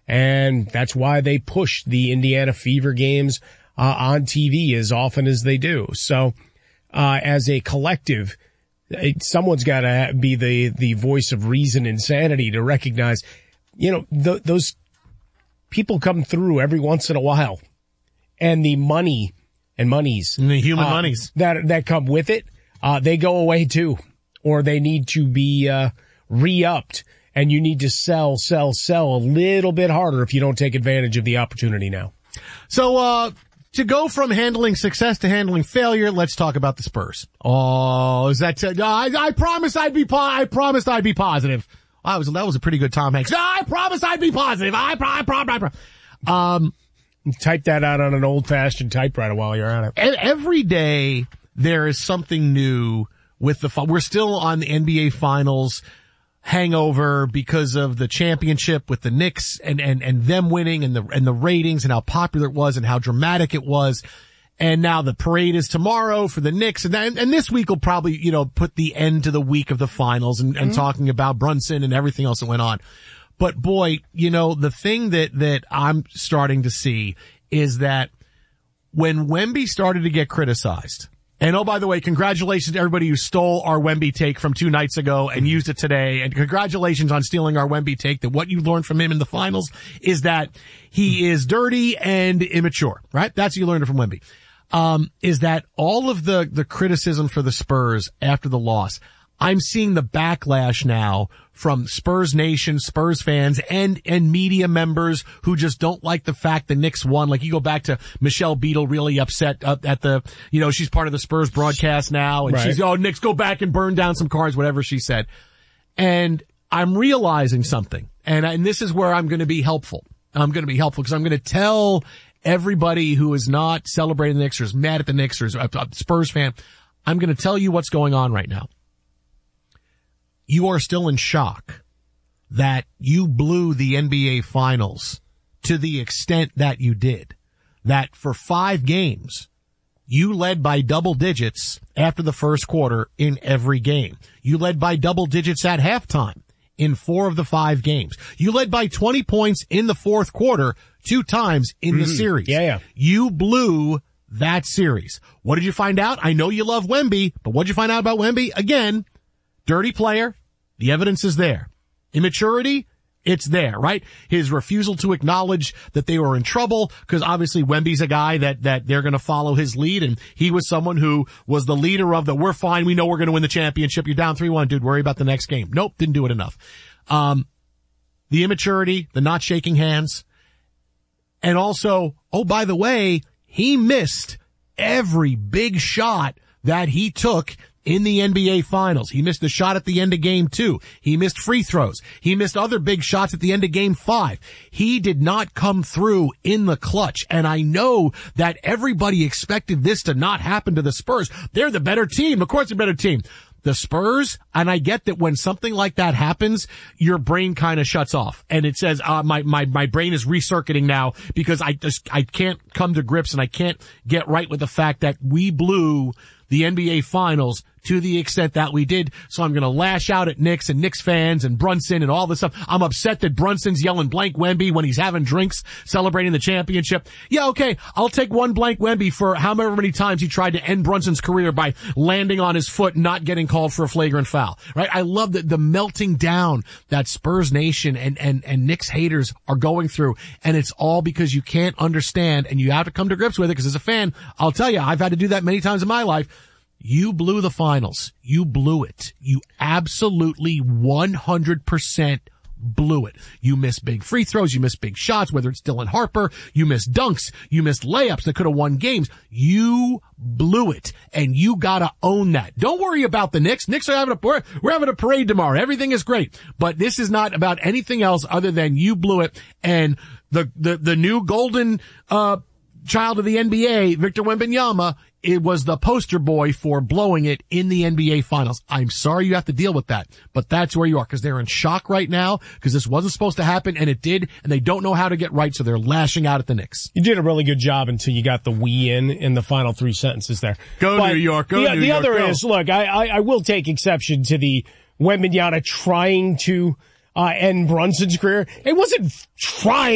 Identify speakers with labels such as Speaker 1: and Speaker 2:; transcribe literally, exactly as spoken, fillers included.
Speaker 1: And that's why they push the Indiana Fever games uh, on T V as often as they do. So uh as a collective, it, someone's got to be the, the voice of reason and sanity to recognize, you know, th- those people come through every once in a while. And the money and monies.
Speaker 2: And the human
Speaker 1: uh,
Speaker 2: monies.
Speaker 1: That, that come with it, uh, they go away too. Or they need to be uh re-upped. And you need to sell, sell, sell a little bit harder if you don't take advantage of the opportunity now.
Speaker 2: So, uh, to go from handling success to handling failure, let's talk about the Spurs. Oh, is that, uh, I, I promised I'd be, po- I promised I'd be positive. That was, that was a pretty good Tom Hanks. I promised I'd be positive. I, pro- I, pro- I, pro- um,
Speaker 1: type that out on an old fashioned typewriter while you're at it.
Speaker 2: Every day there is something new with the, we're still on the N B A finals hangover because of the championship with the Knicks and, and, and them winning and the, and the ratings and how popular it was and how dramatic it was. And now the parade is tomorrow for the Knicks. And then, and this week will probably, you know, put the end to the week of the finals and, and mm-hmm. talking about Brunson and everything else that went on. But boy, you know, the thing that, that I'm starting to see is that when Wemby started to get criticized, and oh, by the way, congratulations to everybody who stole our Wemby take from two nights ago and used it today. And congratulations on stealing our Wemby take, that what you learned from him in the finals is that he is dirty and immature, right? That's what you learned from Wemby. Um, is that all of the, the criticism for the Spurs after the loss, I'm seeing the backlash now from Spurs Nation, Spurs fans, and, and media members who just don't like the fact the Knicks won. Like, you go back to Michelle Beadle really upset up at the, you know, she's part of the Spurs broadcast now, and right. she's, oh, Knicks, go back and burn down some cars, whatever she said. And I'm realizing something, and, and this is where I'm going to be helpful. I'm going to be helpful because I'm going to tell everybody who is not celebrating the Knicks or is mad at the Knicks or is a Spurs fan, I'm going to tell you what's going on right now. You are still in shock that you blew the N B A finals to the extent that you did. That for five games, you led by double digits after the first quarter in every game. You led by double digits at halftime in four of the five games. You led by twenty points in the fourth quarter two times in mm-hmm. the series.
Speaker 1: Yeah, yeah.
Speaker 2: You blew that series. What did you find out? I know you love Wemby, but what did you find out about Wemby? Again, dirty player. The evidence is there. Immaturity, it's there, right? His refusal to acknowledge that they were in trouble, because obviously Wemby's a guy that, that they're going to follow his lead, and he was someone who was the leader of the, we're fine, we know we're going to win the championship, you're down three one, dude, worry about the next game. Nope, didn't do it enough. Um, the immaturity, the not shaking hands, and also, oh, by the way, he missed every big shot that he took in the N B A finals. He missed the shot at the end of game two. He missed free throws. He missed other big shots at the end of game five. He did not come through in the clutch. And I know that everybody expected this to not happen to the Spurs. They're the better team. Of course, they're a better team. The Spurs, and I get that when something like that happens, your brain kind of shuts off. And it says, uh, my, my, my brain is recircuiting now because I just, I can't come to grips and I can't get right with the fact that we blew the N B A finals to the extent that we did. So I'm going to lash out at Knicks and Knicks fans and Brunson and all this stuff. I'm upset that Brunson's yelling blank Wemby when he's having drinks celebrating the championship. Yeah, okay, I'll take one blank Wemby for however many times he tried to end Brunson's career by landing on his foot and not getting called for a flagrant foul, right? I love the, the melting down that Spurs Nation and, and, and Knicks haters are going through. And it's all because you can't understand and you have to come to grips with it, because as a fan, I'll tell you, I've had to do that many times in my life. You blew the finals. You blew it. You absolutely one hundred percent blew it. You missed big free throws. You missed big shots, whether it's Dylan Harper. You missed dunks. You missed layups that could have won games. You blew it, and you gotta own that. Don't worry about the Knicks. Knicks are having a, we're, we're having a parade tomorrow. Everything is great. But this is not about anything else other than you blew it. And the, the, the new golden, uh, child of the N B A, Victor Wembanyama, it was the poster boy for blowing it in the N B A finals. I'm sorry you have to deal with that, but that's where you are, because they're in shock right now, because this wasn't supposed to happen and it did, and they don't know how to get right, so they're lashing out at the Knicks.
Speaker 1: You did a really good job until you got the we in in the final three sentences there.
Speaker 2: Go
Speaker 1: but
Speaker 2: New York, go
Speaker 1: the,
Speaker 2: New
Speaker 1: the
Speaker 2: York. The
Speaker 1: other
Speaker 2: go.
Speaker 1: is, look, I, I, I will take exception to the Wembanyama trying to uh, end Brunson's career. It wasn't trying